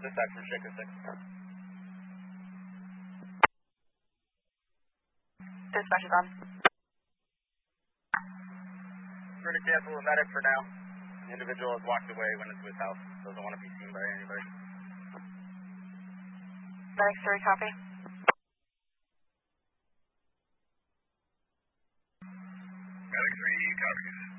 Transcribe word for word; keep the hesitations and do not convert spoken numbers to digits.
Dispatch for Shaker six. Dispatch is on. We're going to cancel the medic for now. The individual has walked away, went into his house. Doesn't want to be seen by anybody. Medic three, copy. Medic three, copy.